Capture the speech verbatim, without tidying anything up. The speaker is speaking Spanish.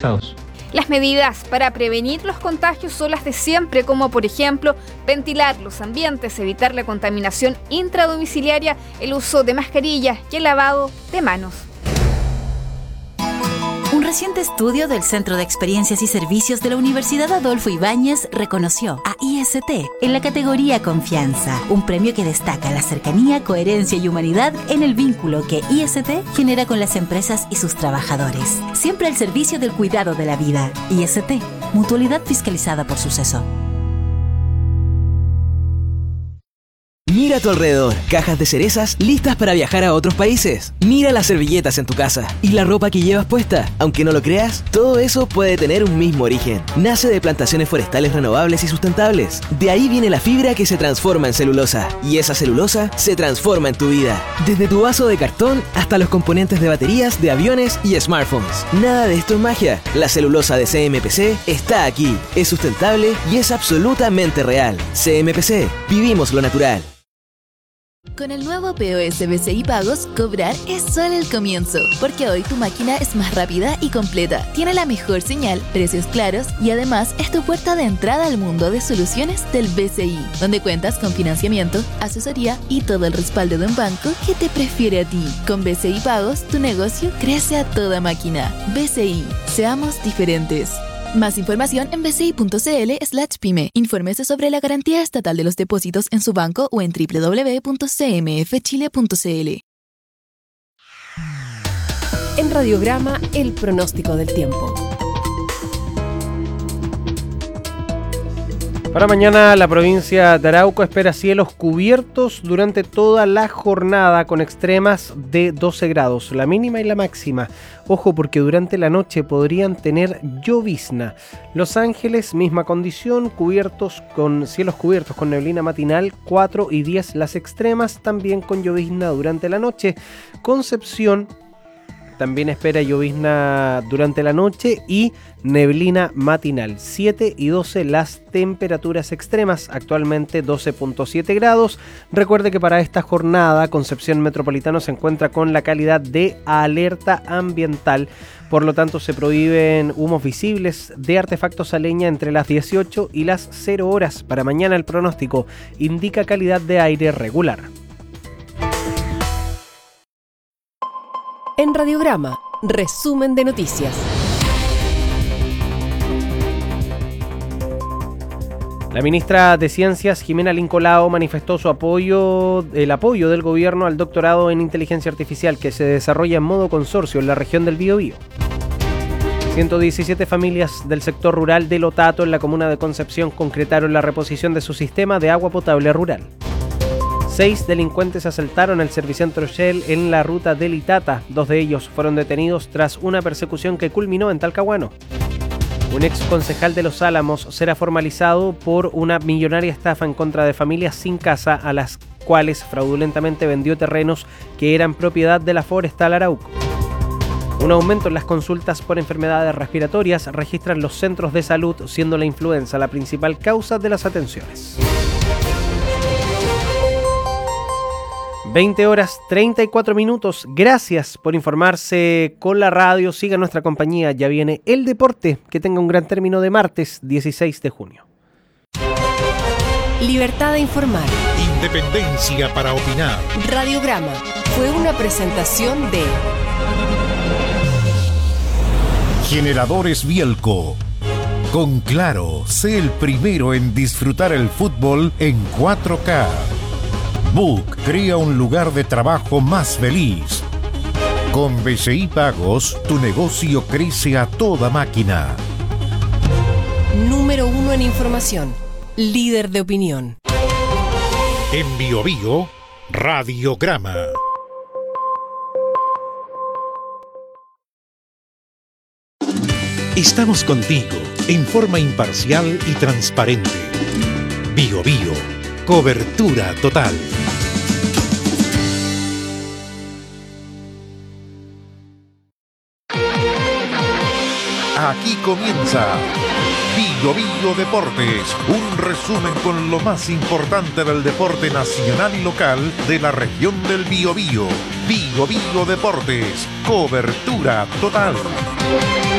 afectados. Las medidas para prevenir los contagios son las de siempre, como por ejemplo ventilar los ambientes, evitar la contaminación intradomiciliaria, el uso de mascarillas y el lavado de manos. Un reciente estudio del Centro de Experiencias y Servicios de la Universidad Adolfo Ibáñez reconoció a I S T en la categoría Confianza, un premio que destaca la cercanía, coherencia y humanidad en el vínculo que I S T genera con las empresas y sus trabajadores. Siempre al servicio del cuidado de la vida. I S T, mutualidad fiscalizada por Suceso. Mira a tu alrededor, cajas de cerezas listas para viajar a otros países. Mira las servilletas en tu casa y la ropa que llevas puesta. Aunque no lo creas, todo eso puede tener un mismo origen. Nace de plantaciones forestales renovables y sustentables. De ahí viene la fibra que se transforma en celulosa. Y esa celulosa se transforma en tu vida. Desde tu vaso de cartón hasta los componentes de baterías de aviones y smartphones. Nada de esto es magia. La celulosa de C M P C está aquí. Es sustentable y es absolutamente real. C M P C. Vivimos lo natural. Con el nuevo P O S B C I Pagos, cobrar es solo el comienzo, porque hoy tu máquina es más rápida y completa, tiene la mejor señal, precios claros y además es tu puerta de entrada al mundo de soluciones del B C I, donde cuentas con financiamiento, asesoría y todo el respaldo de un banco que te prefiere a ti. Con B C I Pagos, tu negocio crece a toda máquina. B C I, seamos diferentes. Más información en bci.cl slash pyme. Infórmese sobre la garantía estatal de los depósitos en su banco o en doble u doble u doble u punto c m f chile punto c l. En Radiograma, el pronóstico del tiempo. Para mañana la provincia de Arauco espera cielos cubiertos durante toda la jornada con extremas de doce grados, la mínima y la máxima. Ojo porque durante la noche podrían tener llovizna. Los Ángeles, misma condición, cubiertos con cielos cubiertos con neblina matinal, cuatro y diez las extremas, también con llovizna durante la noche. Concepción también espera llovizna durante la noche y neblina matinal. siete y doce las temperaturas extremas, actualmente doce punto siete grados. Recuerde que para esta jornada Concepción Metropolitano se encuentra con la calidad de alerta ambiental. Por lo tanto, se prohíben humos visibles de artefactos a leña entre las dieciocho y las cero horas. Para mañana el pronóstico indica calidad de aire regular. En Radiograma, resumen de noticias. La ministra de Ciencias, Jimena Lincolao, manifestó su apoyo, el apoyo del gobierno al doctorado en inteligencia artificial que se desarrolla en modo consorcio en la región del Biobío. ciento diecisiete familias del sector rural de Lotato, en la comuna de Concepción, concretaron la reposición de su sistema de agua potable rural. Seis delincuentes asaltaron el Servicentro Shell en la ruta del Itata. Dos de ellos fueron detenidos tras una persecución que culminó en Talcahuano. Un ex concejal de Los Álamos será formalizado por una millonaria estafa en contra de familias sin casa a las cuales fraudulentamente vendió terrenos que eran propiedad de la Forestal Arauco. Un aumento en las consultas por enfermedades respiratorias registran los centros de salud, siendo la influenza la principal causa de las atenciones. veinte horas treinta y cuatro minutos. Gracias por informarse con la radio. Siga nuestra compañía. Ya viene el deporte. Que tenga un gran término de martes dieciséis de junio. Libertad de informar. Independencia para opinar. Radiograma fue una presentación de Generadores Bielco. Con Claro, sé el primero en disfrutar el fútbol en cuatro K. Book crea un lugar de trabajo más feliz. Con B C I Pagos, tu negocio crece a toda máquina. Número uno en información. Líder de opinión. En Biobío, Radiograma. Estamos contigo en forma imparcial y transparente. Biobío, cobertura total. Aquí comienza Biobío Deportes, un resumen con lo más importante del deporte nacional y local de la región del Biobío. Biobío Deportes, cobertura total.